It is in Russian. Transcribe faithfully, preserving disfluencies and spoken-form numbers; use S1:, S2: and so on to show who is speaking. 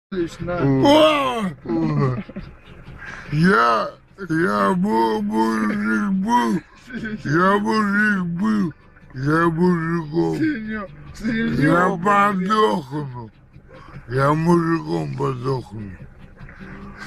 S1: О! Я, я был мужик был, я мужик был, я мужиком, я подохну, я мужиком подохну.